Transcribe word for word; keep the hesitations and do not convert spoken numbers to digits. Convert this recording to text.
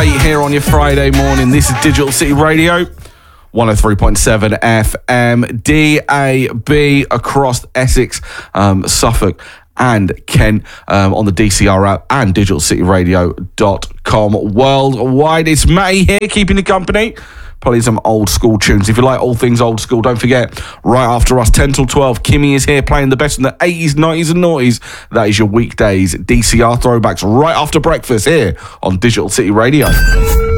eight here on your Friday morning. This is Digital City Radio, one oh three point seven F M, D A B across Essex, um, Suffolk and Kent, um, on the D C R app and digital city radio dot com worldwide. It's Matty here, keeping the company. Probably some old school tunes. If you like all things old school, don't forget, right after us, ten till twelve, Kimmy is here playing the best in the eighties, nineties and noughties. That is your weekdays D C R throwbacks right after breakfast here on Digital City Radio.